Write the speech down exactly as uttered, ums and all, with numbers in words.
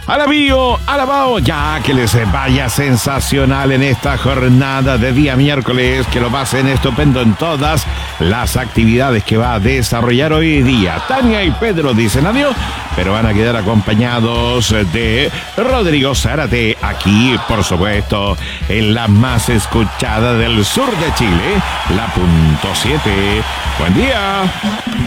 Alabío, alabao, ya que les vaya sensacional en esta jornada de día miércoles, que lo pasen estupendo en todas las actividades que va a desarrollar hoy día. Tania y Pedro dicen adiós, pero van a quedar acompañados de Rodrigo Zárate, aquí, por supuesto, en la más escuchada del sur de Chile, la punto siete. Buen día.